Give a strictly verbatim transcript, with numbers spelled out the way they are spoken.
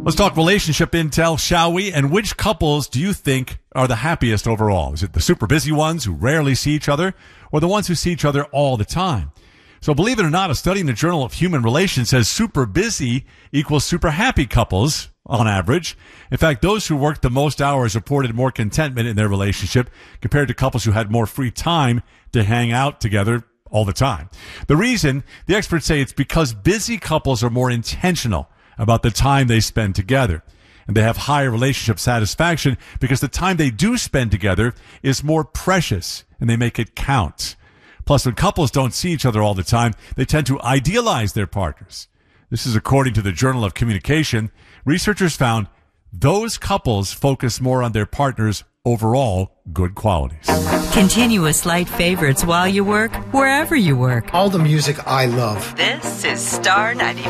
Let's talk relationship intel, shall we? And which couples do you think are the happiest overall? Is it the super busy ones who rarely see each other, or the ones who see each other all the time? So believe it or not, a study in the Journal of Human Relations says super busy equals super happy couples on average. In fact, those who worked the most hours reported more contentment in their relationship compared to couples who had more free time to hang out together all the time. The reason, the experts say, it's because busy couples are more intentional about the time they spend together. And they have higher relationship satisfaction because the time they do spend together is more precious and they make it count. Plus, when couples don't see each other all the time, they tend to idealize their partners. This is according to the Journal of Communication. Researchers found those couples focus more on their partner's overall good qualities. Continuous light favorites while you work, wherever you work. All the music I love. This is Star ninety-five.